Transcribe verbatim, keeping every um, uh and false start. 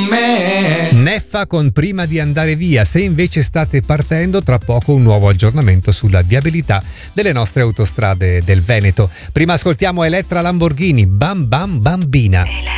me. Neffa con Prima di andare via. Se invece state partendo, tra poco un nuovo aggiornamento sulla viabilità delle nostre autostrade del Veneto. Prima ascoltiamo Elettra Lamborghini, Bam Bam Bambina.